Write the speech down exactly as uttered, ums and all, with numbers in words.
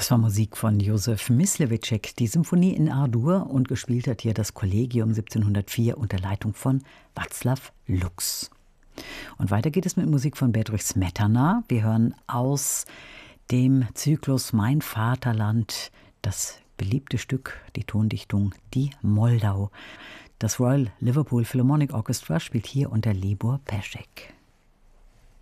Das war Musik von Josef Myslewitschek, die Symphonie in A-Dur, und gespielt hat hier das Kollegium siebzehnhundertvier unter Leitung von Václav Lux. Und weiter geht es mit Musik von Bedřich Smetana. Wir hören aus dem Zyklus Mein Vaterland das beliebte Stück, die Tondichtung Die Moldau. Das Royal Liverpool Philharmonic Orchestra spielt hier unter Libor Peschek.